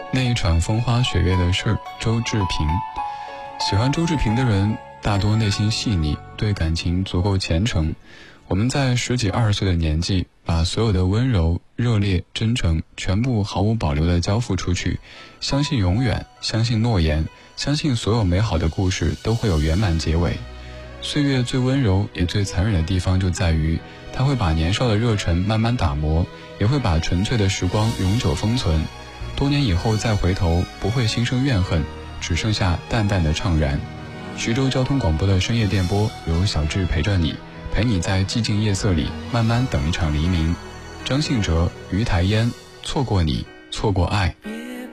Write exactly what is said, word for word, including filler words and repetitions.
那一场风花雪月的事，周志平。喜欢周志平的人大多内心细腻，对感情足够虔诚。我们在十几二十岁的年纪，把所有的温柔、热烈、真诚全部毫无保留地交付出去，相信永远，相信诺言，相信所有美好的故事都会有圆满结尾。岁月最温柔也最残忍的地方就在于，它会把年少的热忱慢慢打磨，也会把纯粹的时光永久封存。多年以后再回头，不会心生怨恨，只剩下淡淡的怅然。徐州交通广播的深夜电波，由小智陪着你，陪你在寂静夜色里慢慢等一场黎明。张信哲、于台烟，错过你，错过爱。